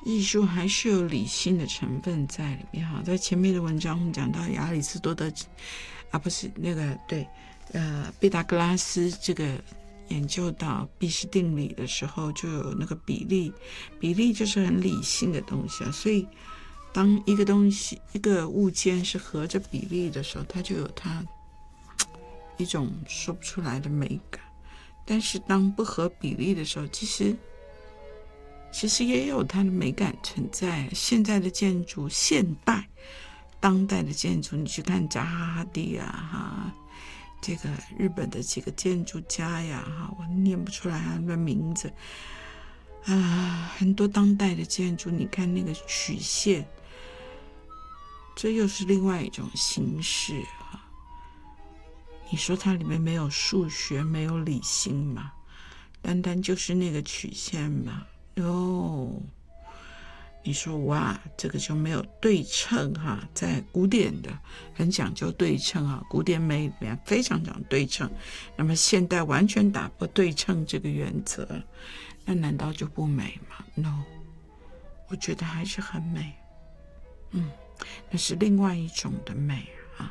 艺术还是有理性的成分在里面哈。在前面的文章我们讲到亚里士多德不是那个对毕达哥拉斯这个研究到毕氏定理的时候，就有那个比例就是很理性的东西啊。所以当一个东西一个物件是合着比例的时候，它就有它一种说不出来的美感。但是当不合比例的时候，其实也有它的美感存在。现在的建筑，当代的建筑，你去看扎哈蒂啊，这个日本的几个建筑家呀，我念不出来他们的名字很多当代的建筑，你看那个曲线，这又是另外一种形式你说它里面没有数学，没有理性吗？单单就是那个曲线吗？你说哇，这个就没有对称在古典的很讲究对称古典美里面非常讲对称。那么现代完全打破对称这个原则，那难道就不美吗？ No， 我觉得还是很美。那是另外一种的美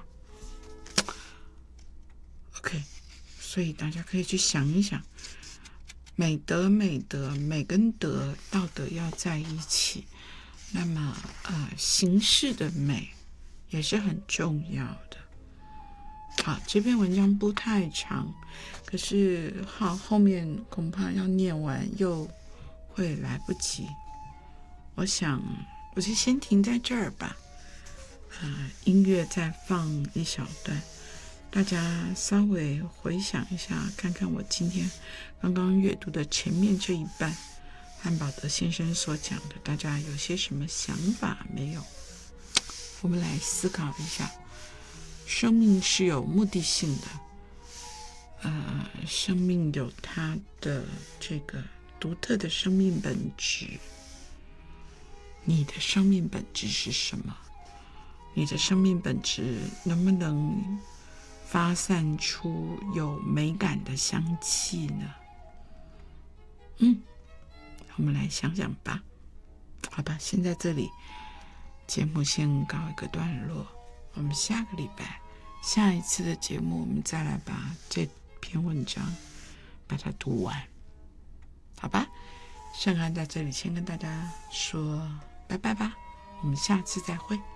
OK， 所以大家可以去想一想，美跟德，道德要在一起。那么形式的美也是很重要的。好，这篇文章不太长，可是后面恐怕要念完又会来不及。我想我就先停在这儿吧。音乐再放一小段，大家稍微回想一下，看看我今天刚刚阅读的前面这一半，汉堡德先生所讲的，大家有些什么想法没有？我们来思考一下，生命是有目的性的，生命有它的这个独特的生命本质。你的生命本质是什么？你的生命本质能不能发散出有美感的香气呢？我们来想想吧。好吧，先在这里节目先告一个段落，我们下个礼拜下一次的节目我们再来把这篇文章把它读完，好吧？盛安在这里先跟大家说拜拜吧，我们下次再会。